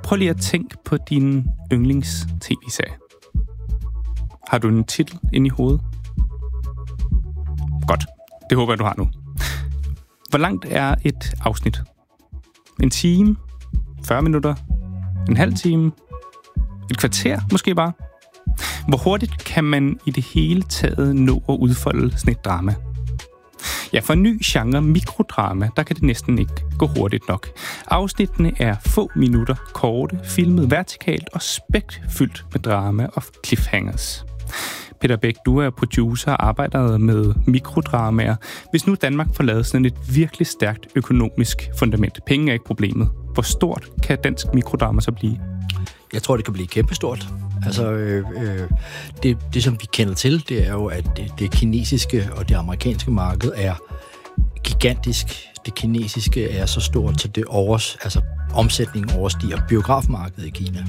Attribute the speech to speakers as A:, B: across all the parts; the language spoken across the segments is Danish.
A: Prøv lige at tænke på din yndlings-tv-serie. Har du en titel inde i hovedet? Godt. Det håber jeg, du har nu. Hvor langt er et afsnit? En time? 40 minutter? En halv time? Et kvarter måske bare? Hvor hurtigt kan man i det hele taget nå at udfolde sådan et drama? Ja, for en ny genre, mikrodrama, der kan det næsten ikke gå hurtigt nok. Afsnittene er få minutter korte, filmet vertikalt og spækfyldt med drama og cliffhangers. Peter Bæk, du er producer og arbejder med mikrodramaer. Hvis nu Danmark får lavet sådan et virkelig stærkt økonomisk fundament, penge er ikke problemet, hvor stort kan dansk mikrodrama så blive?
B: Jeg tror, det kan blive kæmpestort. Altså, det som vi kender til, det er jo, at det kinesiske og det amerikanske marked er gigantisk. Det kinesiske er så stort, så det omsætningen overstiger biografmarkedet i Kina.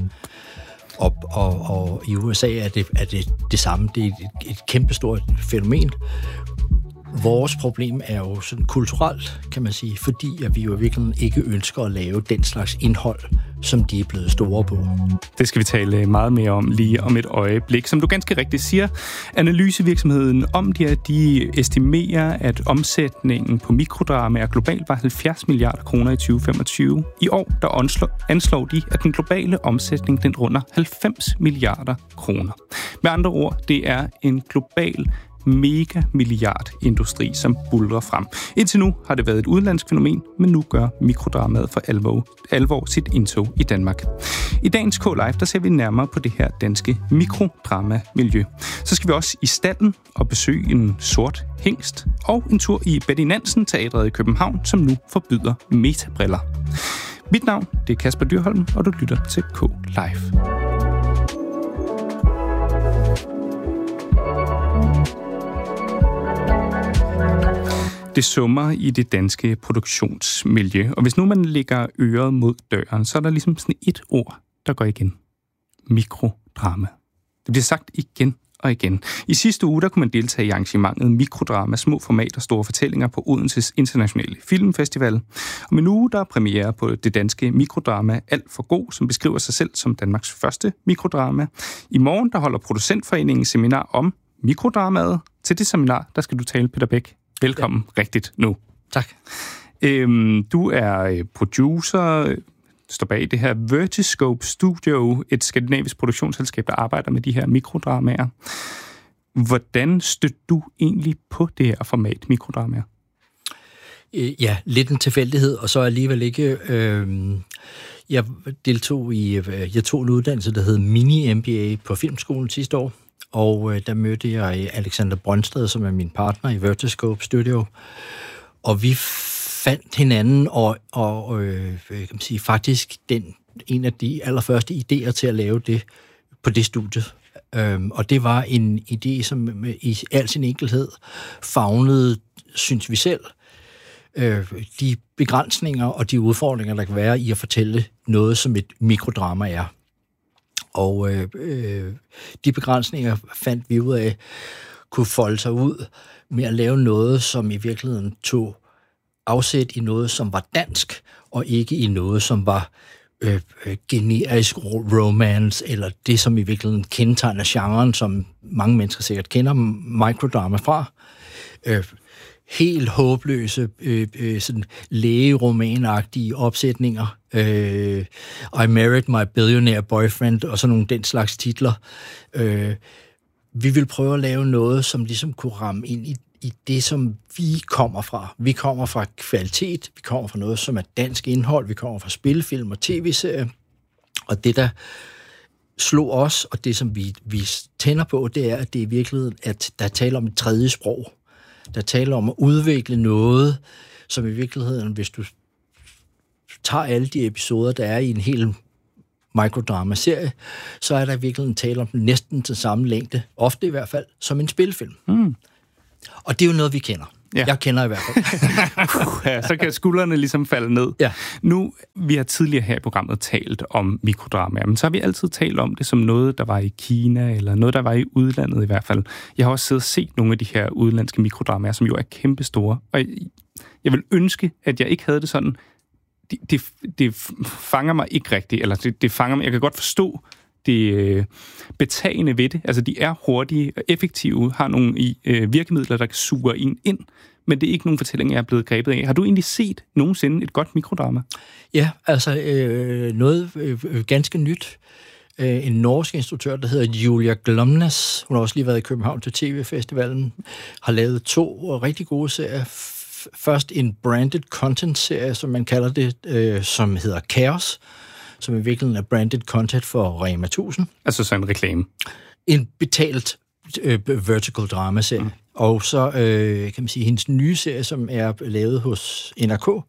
B: Og i USA er det samme. Det er et kæmpestort fænomen. Vores problem er jo sådan kulturelt, kan man sige, fordi at vi jo virkelig ikke ønsker at lave den slags indhold, som de er blevet store på.
A: Det skal vi tale meget mere om lige om et øjeblik. Som du ganske rigtigt siger, analysevirksomheden Omdia, de estimerer, at omsætningen på mikrodramaer globalt var 70 milliarder kroner i 2025. I år der anslår de, at den globale omsætning den runder 90 milliarder kroner. Med andre ord, det er en global mega-milliard-industri, som buldrer frem. Indtil nu har det været et udenlandsk fænomen, men nu gør mikrodramaet for alvor sit indtog i Danmark. I dagens K-Live, der ser vi nærmere på det her danske mikrodrama-miljø. Så skal vi også i stalden og besøge en sort hingst og en tur i Betty Nansen Teatret i København, som nu forbyder metabriller. Mit navn, det er Kasper Dyrholm, og du lytter til K-Live. Det summer i det danske produktionsmiljø, og hvis nu man lægger øret mod døren, så er der ligesom sådan et ord, der går igen. Mikrodrama. Det bliver sagt igen og igen. I sidste uge, der kunne man deltage i arrangementet Mikrodrama, små format og store fortællinger på Odenses Internationale Filmfestival. Og med nu, der er premiere på det danske mikrodrama Alt for god, som beskriver sig selv som Danmarks første mikrodrama. I morgen, der holder Producentforeningen seminar om mikrodramaet. Til det seminar, der skal du tale, Peter Bæk. Velkommen rigtigt nu.
B: Tak.
A: Du er producer, står bag det her Vertiscope Studio, et skandinavisk produktionsselskab, der arbejder med de her mikrodramaer. Hvordan stødte du egentlig på det her format mikrodramaer?
B: Ja, lidt en tilfældighed, og så alligevel ikke. Jeg tog en uddannelse, der hed Mini-MBA på Filmskolen sidste år. Og der mødte jeg Alexander Brøndsted, som er min partner i Vertiscope Studio. Og vi fandt hinanden og kan man sige, faktisk en af de allerførste idéer til at lave det på det studie. Og det var en idé, som i al sin enkelhed favnede, synes vi selv, de begrænsninger og de udfordringer, der kan være i at fortælle noget, som et mikrodrama er. Og de begrænsninger fandt vi ud af, kunne folde sig ud med at lave noget, som i virkeligheden tog afsæt i noget, som var dansk, og ikke i noget, som var generisk romance, eller det, som i virkeligheden kendetegner genren, som mange mennesker sikkert kender mikrodrama fra. Helt håbløse, sådan lægeromanagtige opsætninger. I Married My Billionaire Boyfriend, og sådan nogle den slags titler. Vi vil prøve at lave noget, som ligesom kunne ramme ind i det, som vi kommer fra. Vi kommer fra kvalitet, vi kommer fra noget, som er dansk indhold, vi kommer fra spillefilm og tv-serier. Og det, der slog os, og det, som vi tænder på, det er, at det i virkeligheden, at der taler om et tredje sprog. Der taler om at udvikle noget, som i virkeligheden, hvis du tager alle de episoder, der er i en hel mikrodrama-serie, så er der i virkeligheden tale om næsten til samme længde, ofte i hvert fald, som en spilfilm. Mm. Og det er jo noget, vi kender. Ja. Jeg kender i hvert fald.
A: Ja, så kan skuldrene ligesom falde ned.
B: Ja.
A: Nu, vi har tidligere her i programmet talt om mikrodramaer, men så har vi altid talt om det som noget, der var i Kina, eller noget, der var i udlandet i hvert fald. Jeg har også siddet og set nogle af de her udenlandske mikrodramaer, som jo er kæmpestore. Og jeg vil ønske, at jeg ikke havde det sådan. det fanger mig ikke rigtigt, eller det fanger mig. Jeg kan godt forstå det betagende ved det. Altså, de er hurtige og effektive, har nogle virkemidler, der kan suge en ind, men det er ikke nogen fortælling, jeg er blevet grebet af. Har du egentlig set nogensinde et godt mikrodrama?
B: Ja, altså noget ganske nyt. En norsk instruktør, der hedder Julia Glomnes, hun har også lige været i København til TV-festivalen, har lavet 2 rigtig gode serier. Først en branded content-serie, som man kalder det, som hedder Chaos, som i virkeligheden er branded content for Rema 1000.
A: Altså sådan en reklame? En
B: betalt vertical drama-serie. Og så kan man sige, hendes nye serie, som er lavet hos NRK.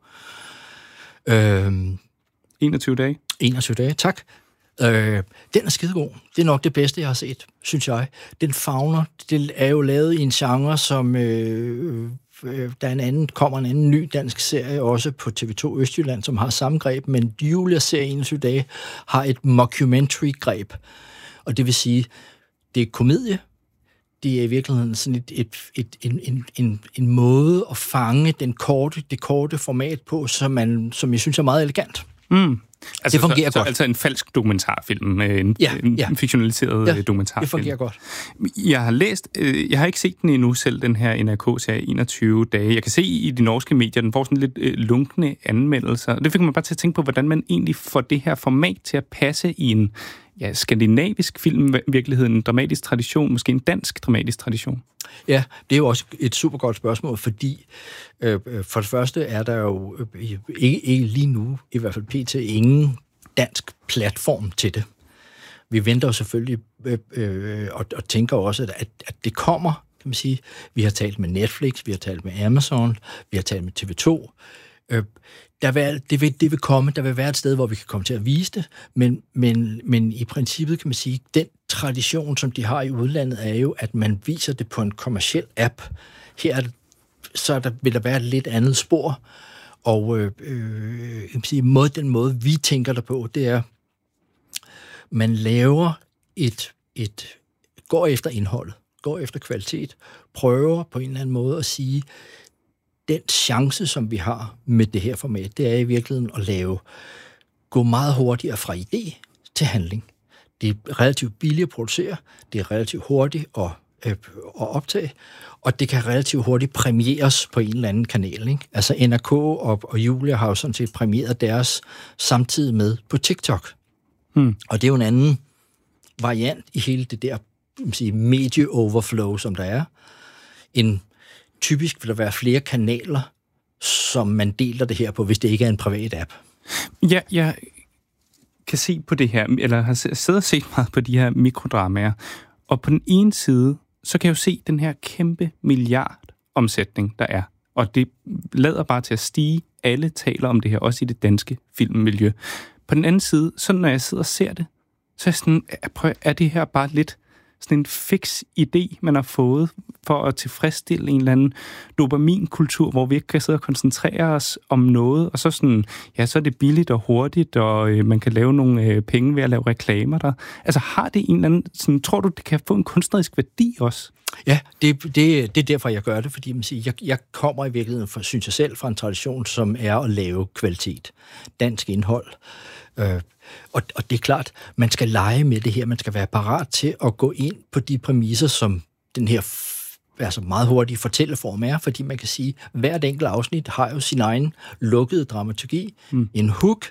A: 21 dage.
B: 21 dage, tak. Den er skidegod. Det er nok det bedste, jeg har set, synes jeg. Den favner. Det er jo lavet i en genre, som kommer en anden ny dansk serie, også på TV2 Østjylland, som har samme greb, men Julias serie 21 dage har et mockumentary-greb. Og det vil sige, det er komedie. Det er i virkeligheden sådan en måde at fange det korte format på, som jeg synes er meget elegant.
A: Altså,
B: det fungerer godt.
A: Altså en falsk dokumentarfilm, en fiktionaliseret dokumentarfilm.
B: Det fungerer godt.
A: Jeg har ikke set den endnu selv, den her NRK-serie 21 dage. Jeg kan se i de norske medier, den får sådan lidt lunkne anmeldelser. Det fik man bare til at tænke på, hvordan man egentlig får det her format til at passe i en skandinavisk film, virkeligheden, en dramatisk tradition, måske en dansk dramatisk tradition.
B: Ja, det er jo også et super godt spørgsmål, fordi for det første er der jo ikke lige nu, i hvert fald pt. Ingen dansk platform til det. Vi venter jo selvfølgelig og tænker også, at det kommer, kan man sige. Vi har talt med Netflix, vi har talt med Amazon, vi har talt med TV2. Det vil komme, der vil være et sted, hvor vi kan komme til at vise det, men i princippet kan man sige, den tradition, som de har i udlandet, er jo, at man viser det på en kommerciel app. Her vil der være et lidt andet spor, og kan sige, den måde, vi tænker der på, det er, man laver går efter indholdet, går efter kvalitet, prøver på en eller anden måde at sige, den chance, som vi har med det her format, det er i virkeligheden at gå meget hurtigere fra idé til handling. Det er relativt billigt at producere, det er relativt hurtigt at optage, og det kan relativt hurtigt premieres på en eller anden kanal. Ikke? Altså NRK og Julia har jo sådan set premieret deres samtidig med på TikTok. Og det er jo en anden variant i hele det der medie-overflow, som der er. Typisk vil der være flere kanaler, som man deler det her på, hvis det ikke er en privat app.
A: Ja, jeg kan se på det her, eller har siddet og set meget på de her mikrodramaer, og på den ene side, så kan jeg jo se den her kæmpe milliardomsætning, der er. Og det lader bare til at stige. Alle taler om det her, også i det danske filmmiljø. På den anden side, så når jeg sidder og ser det, så er jeg sådan, er det her bare lidt sådan en fix idé, man har fået for at tilfredsstille en eller anden dopaminkultur, hvor vi ikke kan sidde og koncentrere os om noget, og så sådan, ja, så er det billigt og hurtigt, og man kan lave nogle penge ved at lave reklamer der. Altså har det en eller anden, sådan, tror du, det kan få en kunstnerisk værdi også?
B: Ja, det er derfor, jeg gør det, fordi man siger, jeg kommer i virkeligheden, synes jeg selv, fra en tradition, som er at lave kvalitet. Dansk indhold. Og det er klart, man skal lege med det her, man skal være parat til at gå ind på de præmisser, som den her meget hurtige fortælleform er, fordi man kan sige, at hvert enkelt afsnit har jo sin egen lukkede dramaturgi, en hook,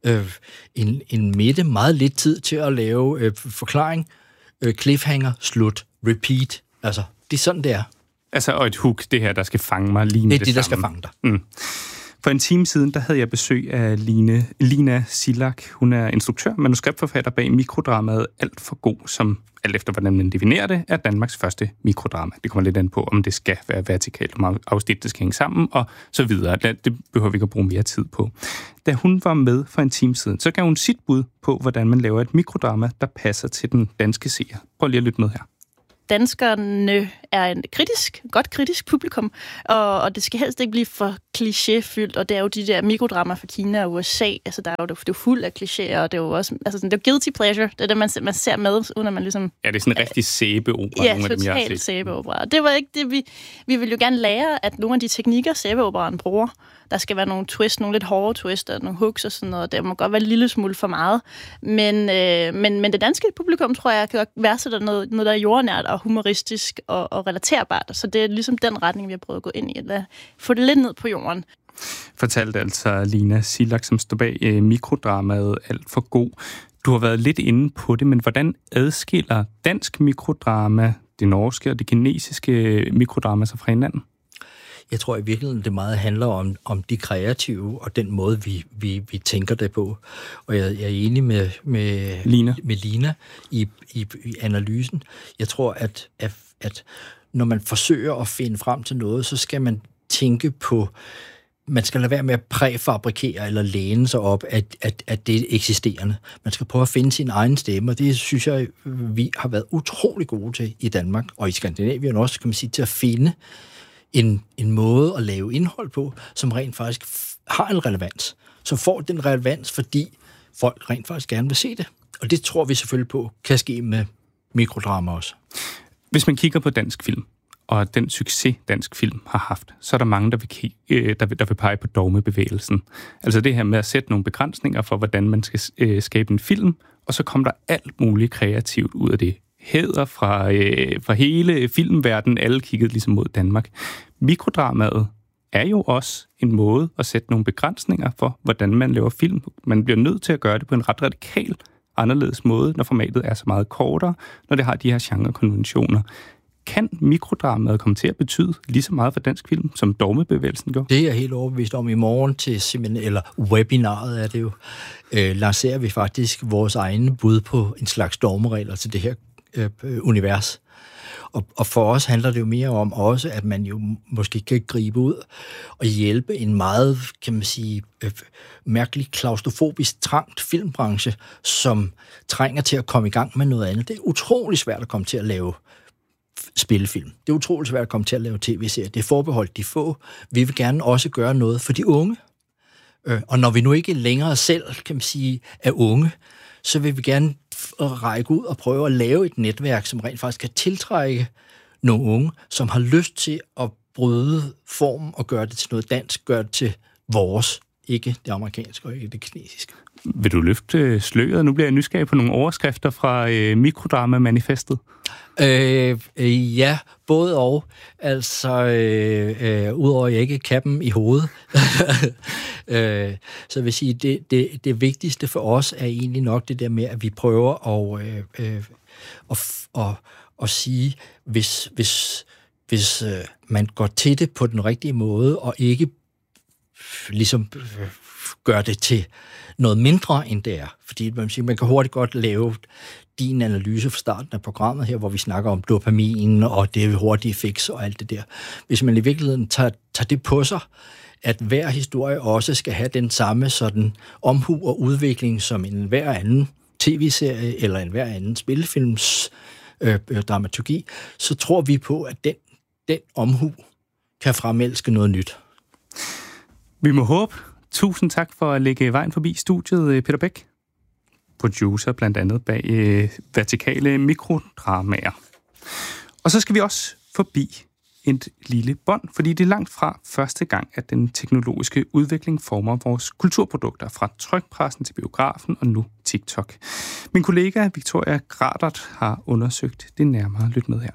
B: en midte, meget lidt tid til at lave forklaring, cliffhanger, slut, repeat. Altså, det er sådan, det er.
A: Altså, og et hook, det her, der skal fange mig lige
B: det er det, der skal fange dig.
A: For en time siden, der havde jeg besøg af Lina Silak. Hun er instruktør, manuskriptforfatter bag mikrodramaet Alt for god, som alt efter hvordan man definerer det, er Danmarks første mikrodrama. Det kommer lidt an på, om det skal være vertikalt, om afsnittet skal hænge sammen, og så videre. Det behøver vi ikke at bruge mere tid på. Da hun var med for en time siden, så gav hun sit bud på, hvordan man laver et mikrodrama, der passer til den danske seer. Prøv lige at lytte med her.
C: Danskerne er en godt kritisk publikum, og det skal helst ikke blive for klichéfyldt, og det er jo de der mikrodramer fra Kina og USA, altså der er jo det er fuld af klichéer, og det er jo også, altså sådan, det er jo guilty pleasure, det er det, man ser med, uden at man ligesom...
A: Ja, det er sådan en rigtig sæbeopera,
C: ja,
A: nogle af dem, jeg har set.
C: totalt sæbeopera. Det var ikke det, vi vil jo gerne lære, at nogle af de teknikker, sæbeoperaen bruger, der skal være nogle twist, nogle lidt hårde twist, og nogle hooks og sådan noget. Det må godt være en lille smule for meget. Men det danske publikum, tror jeg, kan værdsætte noget, der er jordnært og humoristisk og relaterbart. Så det er ligesom den retning, vi har prøvet at gå ind i. At få det lidt ned på jorden.
A: Fortalte altså Lina Sillak, som står bag mikrodramaet Alt for god. Du har været lidt inde på det, men hvordan adskiller dansk mikrodrama, det norske og det kinesiske mikrodrama sig fra hinanden?
B: Jeg tror i virkeligheden, det meget handler om de kreative og den måde, vi tænker det på. Og jeg er enig med Lina i analysen. Jeg tror, at når man forsøger at finde frem til noget, så skal man tænke på, man skal lade være med at præfabrikere eller læne sig op, at det er eksisterende. Man skal prøve at finde sin egen stemme, og det synes jeg, vi har været utrolig gode til i Danmark, og i Skandinavien også, kan man sige, til at finde en måde at lave indhold på, som rent faktisk har en relevans. Som får den relevans, fordi folk rent faktisk gerne vil se det. Og det tror vi selvfølgelig på, kan ske med mikrodrama også.
A: Hvis man kigger på dansk film, og den succes, dansk film har haft, så er der mange, der vil pege på dogmebevægelsen. Altså det her med at sætte nogle begrænsninger for, hvordan man skal skabe en film, og så kommer der alt muligt kreativt ud af det. Hæder fra hele filmverdenen, alle kiggede ligesom mod Danmark. Mikrodramaet er jo også en måde at sætte nogle begrænsninger for, hvordan man laver film. Man bliver nødt til at gøre det på en ret radikal anderledes måde, når formatet er så meget kortere, når det har de her genrekonventioner. Kan mikrodramaet komme til at betyde lige så meget for dansk film, som dogmebevægelsen gør?
B: Det er jeg helt overbevist om. I morgen til simpelthen, eller webinaret er det jo, lancerer vi faktisk vores egne bud på en slags dogmeregler til det her univers. Og for os handler det jo mere om også, at man jo måske kan gribe ud og hjælpe en meget, kan man sige, mærkelig klaustrofobisk trangt filmbranche, som trænger til at komme i gang med noget andet. Det er utrolig svært at komme til at lave spillefilm. Det er utroligt svært at komme til at lave tv-serier. Det er forbeholdt de få. Vi vil gerne også gøre noget for de unge. Og når vi nu ikke længere selv, kan man sige, er unge, så vil vi gerne række ud og prøve at lave et netværk, som rent faktisk kan tiltrække nogle unge, som har lyst til at bryde formen og gøre det til noget dansk, gøre det til vores, ikke det amerikanske og ikke det kinesiske.
A: Vil du løfte sløret? Nu bliver jeg nysgerrig på nogle overskrifter fra mikrodrama-manifestet.
B: Ja, både og. Altså, udover at jeg ikke kan dem i hovedet. Så jeg vil sige, det vigtigste for os er egentlig nok det der med, at vi prøver at sige, hvis man går til det på den rigtige måde, og ikke ligesom gør det til noget mindre, end det er. Fordi man kan hurtigt godt lave din analyse fra starten af programmet her, hvor vi snakker om dopamin og det hurtige fix og alt det der. Hvis man i virkeligheden tager det på sig, at hver historie også skal have den samme sådan omhu og udvikling som en hver anden tv-serie eller en hver anden spillefilms dramaturgi, så tror vi på, at den omhu kan fremelske noget nyt.
A: Vi må håbe. Tusind tak for at lægge vejen forbi studiet, Peter Bæk. Producer blandt andet bag vertikale mikrodramaer. Og så skal vi også forbi et lille bånd, fordi det er langt fra første gang, at den teknologiske udvikling former vores kulturprodukter fra trykpressen til biografen og nu TikTok. Min kollega Victoria Gradert har undersøgt det nærmere. Lyt med her.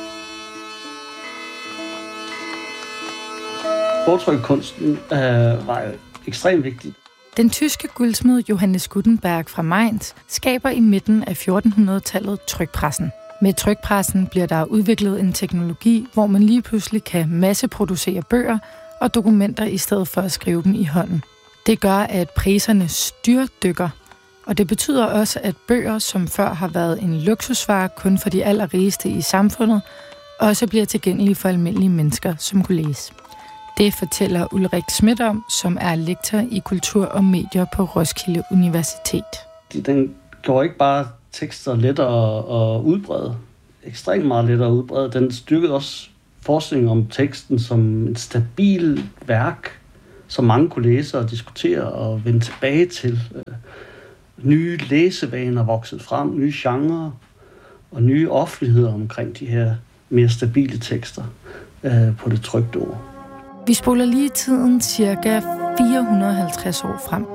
D: Fortrykkunsten var ekstremt vigtig.
E: Den tyske guldsmed Johannes Gutenberg fra Mainz skaber i midten af 1400-tallet trykpressen. Med trykpressen bliver der udviklet en teknologi, hvor man lige pludselig kan masseproducere bøger og dokumenter i stedet for at skrive dem i hånden. Det gør, at priserne styrtdykker, og det betyder også, at bøger, som før har været en luksusvare kun for de allerrigeste i samfundet, også bliver tilgængelige for almindelige mennesker, som kunne læse. Det fortæller Ulrik Schmidt om, som er lektor i kultur og medier på Roskilde Universitet.
D: Den gjorde ikke bare tekster lettere at udbrede. ekstremt meget lettere at udbrede. Den styrkede også forskningen om teksten som et stabilt værk, som mange kunne læse og diskutere og vende tilbage til. Nye læsevaner vokset frem, nye genrer og nye offentligheder omkring de her mere stabile tekster på det trykte ord.
E: Vi spoler lige tiden cirka 450 år frem.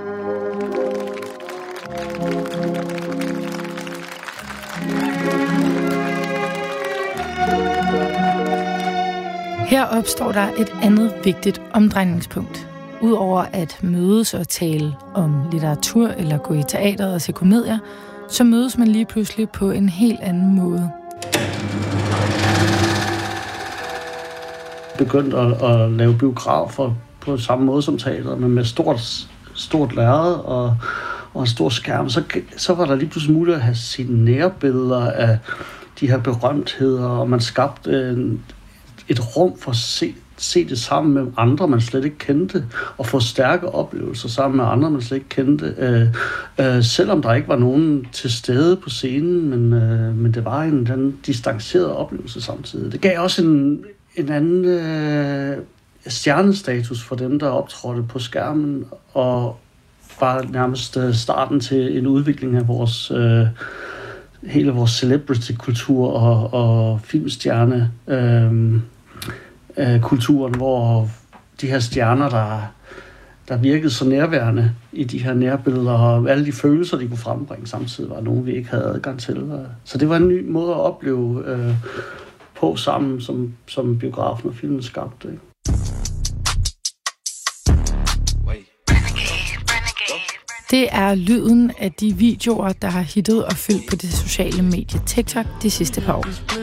E: Her opstår der et andet vigtigt omdrejningspunkt. Udover at mødes og tale om litteratur eller gå i teateret og se komedier, så mødes man lige pludselig på en helt anden måde.
D: Begyndt at lave biografer på samme måde som teateret, men med stort lærred og en stor skærm. Så var der lige pludselig muligt at have sine nærbilleder af de her berømtheder, og man skabte et rum for at se det sammen med andre, man slet ikke kendte, og få stærke oplevelser sammen med andre, man slet ikke kendte. Selvom der ikke var nogen til stede på scenen, men det var en distanceret oplevelse samtidig. Det gav også en anden stjernestatus for dem, der optrådte på skærmen, og var nærmest starten til en udvikling af hele vores celebrity-kultur og filmstjerne kulturen, hvor de her stjerner, der virkede så nærværende i de her nærbilleder, og alle de følelser, de kunne frembringe samtidig, var nogen, vi ikke havde adgang til. Så det var en ny måde at opleve på sammen, som biografen og filmen skabte.
E: Det er lyden af de videoer, der har hittet og fyldt på det sociale medie TikTok de sidste par år.